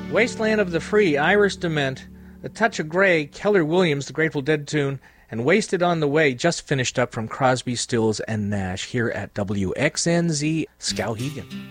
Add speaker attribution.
Speaker 1: Wasteland of the Free, Iris DeMent, A Touch of Grey, Keller Williams, the Grateful Dead tune, and Wasted on the Way, just finished up from Crosby, Stills, and Nash here at WXNZ Skowhegan.